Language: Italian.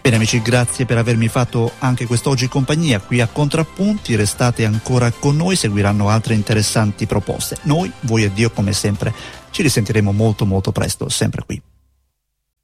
Bene amici, grazie per avermi fatto anche quest'oggi compagnia qui a Contrappunti. Restate ancora con noi, seguiranno altre interessanti proposte. Noi, voi e Dio come sempre, ci risentiremo molto molto presto, sempre qui.